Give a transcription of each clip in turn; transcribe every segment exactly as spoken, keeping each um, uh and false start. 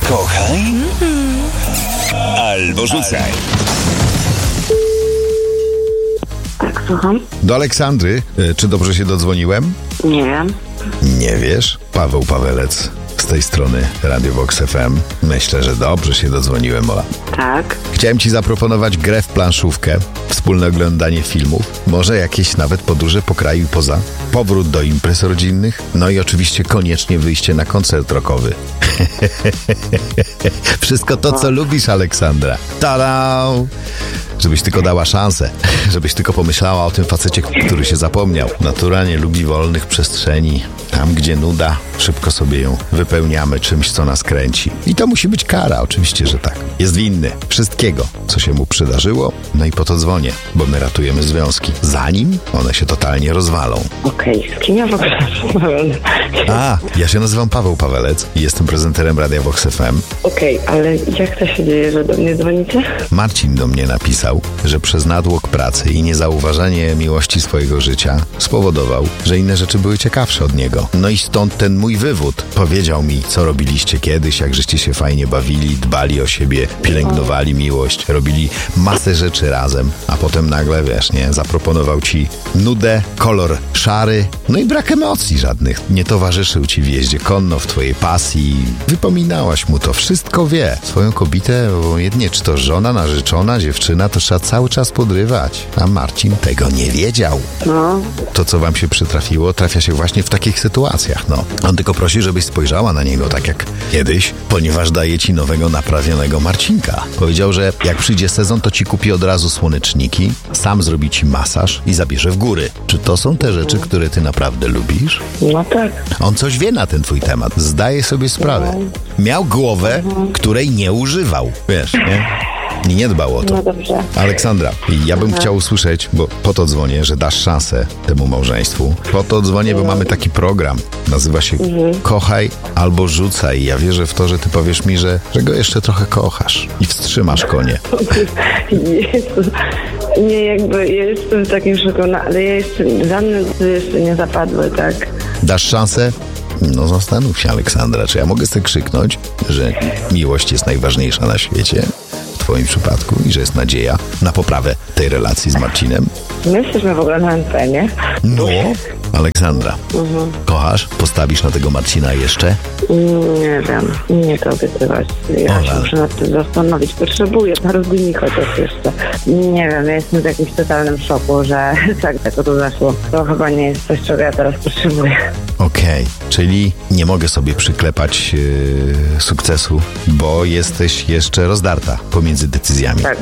Kochaj albo rzucaj. Tak, słucham. Do Aleksandry. Y, Czy dobrze się dodzwoniłem? Nie wiem. Nie wiesz? Paweł Pawelec z tej strony Radio Vox F M. Myślę, że dobrze się dodzwoniłem, Ola. Tak. Chciałem ci zaproponować grę w planszówkę, wspólne oglądanie filmów, może jakieś nawet podróże po kraju i poza, powrót do imprez rodzinnych, no i oczywiście koniecznie wyjście na koncert rockowy. Wszystko to, co lubisz, Aleksandra. Tada! Żebyś tylko dała szansę, żebyś tylko pomyślała o tym facecie, który się zapomniał. Naturalnie lubi wolnych przestrzeni. Tam, gdzie nuda, szybko sobie ją wypełniamy czymś, co nas kręci. I to musi być kara, oczywiście, że tak. Jest winny wszystkiego, co się mu przydarzyło. No i po to dzwonię, bo my ratujemy związki, zanim one się totalnie rozwalą. Okej, z kim ja w ogóle rozmawiam? A, ja się nazywam Paweł Pawelec i jestem prezenterem Radia Vox F M. Okej, ale jak to się dzieje, że do mnie dzwonicie? Marcin do mnie napisał, że przez natłok pracy i niezauważanie miłości swojego życia spowodował, że inne rzeczy były ciekawsze od niego. No i stąd ten mój wywód. Powiedział mi, co robiliście kiedyś, jak żeście się fajnie bawili, dbali o siebie, pielęgnowali miłość, robili masę rzeczy razem, a potem nagle, wiesz, nie, zaproponował ci nudę, kolor szary, no i brak emocji żadnych. Nie towarzyszył ci w jeździe konno, w twojej pasji. Wypominałaś mu to, wszystko wie. Swoją kobietę, obojętnie czy to żona, narzeczona, dziewczyna, to trzeba cały czas podrywać. A Marcin tego nie wiedział. No, To, co wam się przytrafiło, trafia się właśnie w takich sytuacjach, no. On tylko prosi, żebyś spojrzała na niego tak jak kiedyś, ponieważ daje ci nowego, naprawionego Marcinka. Powiedział, że jak przyjdzie sezon, to ci kupi od razu słoneczniki, sam zrobi ci masaż i zabierze w góry. Czy to są te rzeczy, które ty naprawdę lubisz? no tak. On coś wie na ten twój temat, zdaje sobie sprawę. Miał głowę, której nie używał, wiesz, nie? I nie dbał o to. No dobrze. Aleksandra, ja bym chciał usłyszeć, bo po to dzwonię, że dasz szansę temu małżeństwu. Po to dzwonię, bo mamy taki program. Nazywa się Kochaj albo rzucaj. Ja wierzę w to, że ty powiesz mi, że, że go jeszcze trochę kochasz i wstrzymasz konie. Jezu. Nie, jakby ja jestem w takim szoku, no, ale ja jeszcze żadne decyzje jeszcze nie zapadły, tak? Dasz szansę? No zastanów się, Aleksandra, czy ja mogę sobie krzyknąć, że miłość jest najważniejsza na świecie? W twoim przypadku i że jest nadzieja na poprawę tej relacji z Marcinem? My jesteśmy w ogóle na antenie. No, Aleksandra, kochasz? Postawisz na tego Marcina jeszcze? Nie wiem, nie to obiecywać. Ja Ola. się muszę nad tym zastanowić. Potrzebuję paru dni chociaż jeszcze. Nie wiem, ja jestem w jakimś totalnym szoku, że tak tego tu zaszło. To chyba nie jest coś, czego ja teraz potrzebuję. Okej, czyli nie mogę sobie przyklepać yy, sukcesu, bo jesteś jeszcze rozdarta pomiędzy decyzjami. Tak.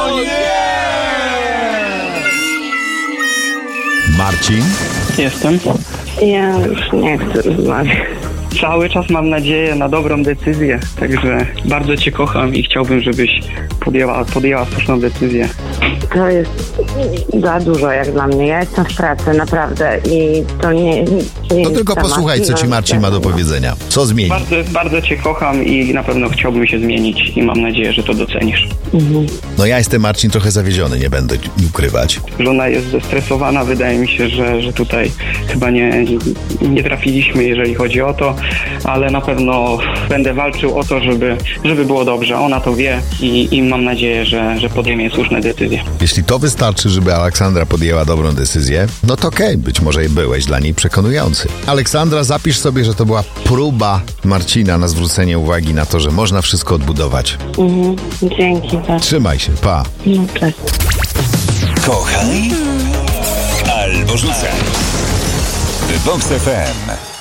Marcin? Jestem. Ja już nie chcę rozmawiać. Cały czas mam nadzieję na dobrą decyzję, także bardzo cię kocham i chciałbym, żebyś podjęła, podjęła słuszną decyzję. To jest za dużo jak dla mnie. Ja jestem w pracy, naprawdę. I to nie, nie To jest tylko temat. posłuchaj, co ci No, Marcin ma do wiadomo. powiedzenia. Co zmieni? Bardzo, bardzo cię kocham i na pewno chciałbym się zmienić i mam nadzieję, że to docenisz. No ja jestem, Marcin, trochę zawiedziony, nie będę ukrywać. Żona jest zestresowana, wydaje mi się, że, że tutaj chyba nie, nie trafiliśmy, jeżeli chodzi o to, ale na pewno będę walczył o to, żeby, żeby było dobrze. Ona to wie i, i mam nadzieję, że, że podejmie słuszne decyzje. Jeśli to wystarczy, żeby Aleksandra podjęła dobrą decyzję, no to okej, być może byłeś dla niej przekonujący. Aleksandra, zapisz sobie, że to była próba Marcina na zwrócenie uwagi na to, że można wszystko odbudować. Mhm. Dzięki. Tak. Trzymaj się, pa. No, cześć. Kochaj albo rzucaj. Vox F M.